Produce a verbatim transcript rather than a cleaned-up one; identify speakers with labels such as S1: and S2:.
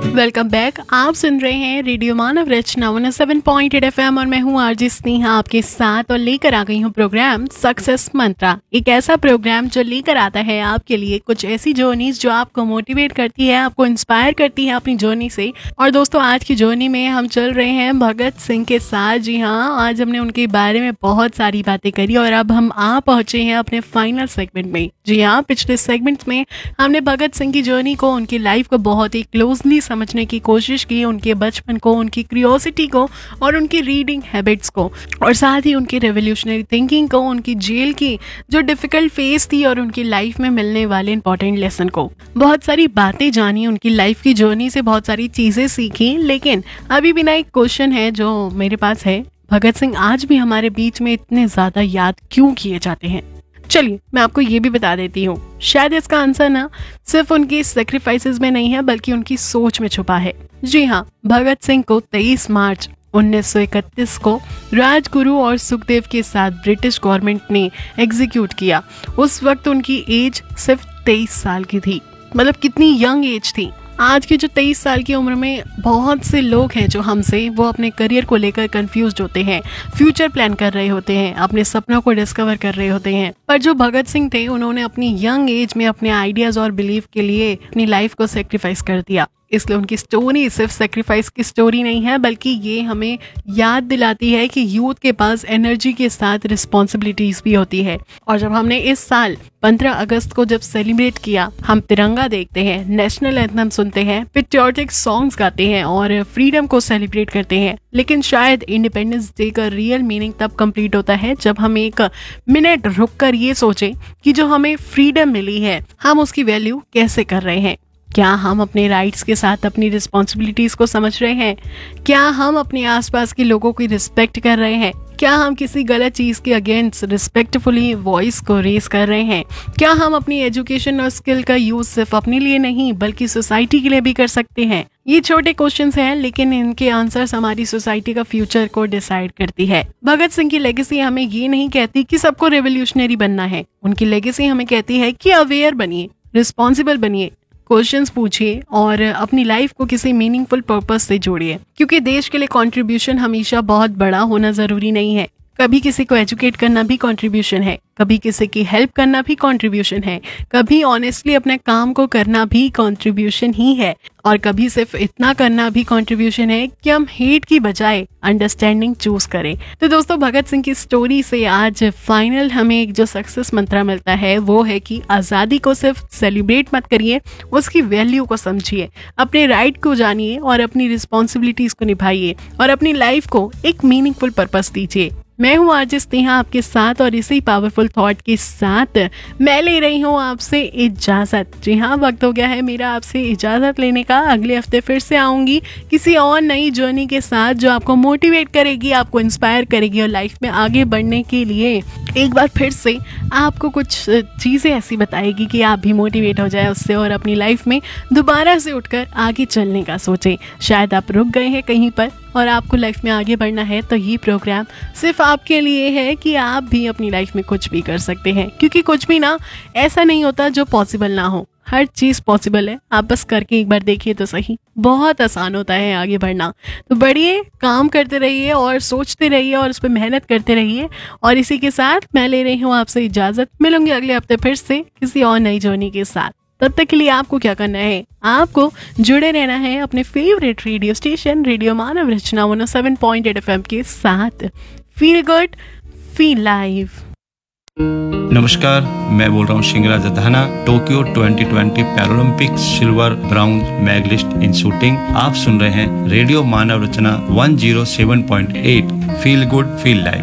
S1: Welcome back. आप सुन रहे हैं रेडियो मानव रचना one seven point eight F M और मैं हूं आरजे स्नेहा आपके साथ और लेकर आ गई हूं प्रोग्राम सक्सेस मंत्रा। एक ऐसा प्रोग्राम जो लेकर आता है आपके लिए कुछ ऐसी जर्नीज जो आपको मोटिवेट करती है, आपको इंस्पायर करती है अपनी जर्नी से। और दोस्तों, आज की जर्नी में हम चल रहे हैं भगत सिंह के साथ। जी हाँ, आज हमने उनके बारे में बहुत सारी बातें करी और अब हम आ पहुंचे हैं अपने फाइनल सेगमेंट में। जी हाँ, पिछले सेगमेंट में हमने भगत सिंह की जर्नी को, उनकी लाइफ को बहुत ही क्लोजली समझने की कोशिश की, उनके बचपन को, उनकी क्यूरियोसिटी को और उनकी रीडिंग हैबिट्स को, और साथ ही उनकी रेवोल्यूशनरी थिंकिंग को, उनकी जेल की जो डिफिकल्ट फेज थी और उनकी लाइफ में मिलने वाले इंपॉर्टेंट लेसन को। बहुत सारी बातें जानी, उनकी लाइफ की जर्नी से बहुत सारी चीजें सीखी। लेकिन अभी भी ना एक क्वेश्चन है जो मेरे पास है, भगत सिंह आज भी हमारे बीच में इतने ज्यादा याद क्यों किए जाते हैं? चलिए मैं आपको ये भी बता देती हूँ। शायद इसका आंसर ना सिर्फ उनकी सेक्रीफाइसेस में नहीं है बल्कि उनकी सोच में छुपा है। जी हाँ, भगत सिंह को तेईस मार्च उन्नीस सौ इकतीस को राजगुरु और सुखदेव के साथ ब्रिटिश गवर्नमेंट ने एग्जीक्यूट किया। उस वक्त उनकी एज सिर्फ तेईस साल की थी। मतलब कितनी यंग एज थी। आज की जो तेईस साल की उम्र में बहुत से लोग हैं जो हमसे, वो अपने करियर को लेकर कंफ्यूज्ड होते हैं, फ्यूचर प्लान कर रहे होते हैं, अपने सपनों को डिस्कवर कर रहे होते हैं। पर जो भगत सिंह थे, उन्होंने अपनी यंग एज में अपने आइडियाज और बिलीफ के लिए अपनी लाइफ को सेक्रीफाइस कर दिया। इसलिए उनकी स्टोरी सिर्फ सेक्रीफाइस की स्टोरी नहीं है बल्कि ये हमें याद दिलाती है कि यूथ के पास एनर्जी के साथ रिस्पॉन्सिबिलिटीज भी होती है। और जब हमने इस साल पंद्रह अगस्त को जब सेलिब्रेट किया, हम तिरंगा देखते हैं, नेशनल एंथम सुनते हैं, पेट्रियोटिक सॉन्ग्स गाते हैं और फ्रीडम को सेलिब्रेट करते हैं। लेकिन शायद इंडिपेंडेंस डे का रियल मीनिंग तब कंप्लीट होता है जब हम एक मिनट रुककर ये सोचें कि जो हमें फ्रीडम मिली है, हम उसकी वैल्यू कैसे कर रहे हैं। क्या हम अपने राइट्स के साथ अपनी रिस्पॉन्सिबिलिटीज को समझ रहे हैं? क्या हम अपने आसपास के लोगों की रिस्पेक्ट कर रहे हैं? क्या हम किसी गलत चीज के अगेंस्ट रिस्पेक्टफुली वॉइस को रेज कर रहे हैं? क्या हम अपनी एजुकेशन और स्किल का यूज सिर्फ अपने लिए नहीं बल्कि सोसाइटी के लिए भी कर सकते हैं? ये छोटे क्वेश्चंस हैं लेकिन इनके आंसर्स हमारी सोसाइटी का फ्यूचर को डिसाइड करती है। भगत सिंह की लेगेसी हमें ये नहीं कहती कि सबको रेवोल्यूशनरी बनना है। उनकी लेगेसी हमें कहती है कि अवेयर बनिए, रिस्पॉन्सिबल बनिए, क्वेश्चंस पूछिए और अपनी लाइफ को किसी मीनिंगफुल पर्पस से जोड़िए। क्योंकि देश के लिए कंट्रीब्यूशन हमेशा बहुत बड़ा होना जरूरी नहीं है। कभी किसी को एजुकेट करना भी कंट्रीब्यूशन है, कभी किसी की हेल्प करना भी कंट्रीब्यूशन है, कभी ऑनेस्टली अपने काम को करना भी कंट्रीब्यूशन ही है, और कभी सिर्फ इतना करना भी कंट्रीब्यूशन है कि हम हेट की बजाय अंडरस्टैंडिंग चूज करें। तो दोस्तों, भगत सिंह की स्टोरी से आज फाइनल हमें एक जो सक्सेस मंत्रा मिलता है वो है कि आज़ादी को सिर्फ सेलिब्रेट मत करिए, उसकी वैल्यू को समझिए, अपने राइट को जानिए और अपनी रिस्पॉन्सिबिलिटीज को निभाइए और अपनी लाइफ को एक मीनिंगफुल पर्पस दीजिए। मैं हूँ आरजे स्नेहा आपके साथ और इसी पावरफुल थॉट के साथ मैं ले रही हूँ आपसे इजाजत। जी हाँ, वक्त हो गया है मेरा आपसे इजाजत लेने का। अगले हफ्ते फिर से आऊंगी किसी और नई जर्नी के साथ जो आपको मोटिवेट करेगी, आपको इंस्पायर करेगी और लाइफ में आगे बढ़ने के लिए एक बार फिर से आपको कुछ चीजें ऐसी बताएगी कि आप भी मोटिवेट हो जाए उससे और अपनी लाइफ में दोबारा से उठकर आगे चलने का सोचें। शायद आप रुक गए हैं कहीं पर और आपको लाइफ में आगे बढ़ना है, तो ये प्रोग्राम सिर्फ आपके लिए है कि आप भी अपनी लाइफ में कुछ भी कर सकते हैं। क्योंकि कुछ भी ना ऐसा नहीं होता जो पॉसिबल ना हो। हर चीज पॉसिबल है, आप बस करके एक बार देखिए तो सही। बहुत आसान होता है आगे बढ़ना। तो बढ़िए, काम करते रहिए और सोचते रहिए और उस पर मेहनत करते रहिए। और इसी के साथ मैं ले रही हूँ आपसे इजाजत। मिलूंगी अगले हफ्ते फिर से किसी और नई जर्नी के साथ। तब तक के लिए आपको क्या करना है, आपको जुड़े रहना है अपने फेवरेट रेडियो स्टेशन रेडियो मानव रचना one O seven point eight F M के साथ। Feel good, feel live.
S2: नमस्कार, मैं बोल रहा हूँ शिंगराज दधाना, Tokyo twenty twenty Paralympic silver brown medallist इन शूटिंग। आप सुन रहे हैं रेडियो मानव रचना one O seven point eight. Feel good, feel live.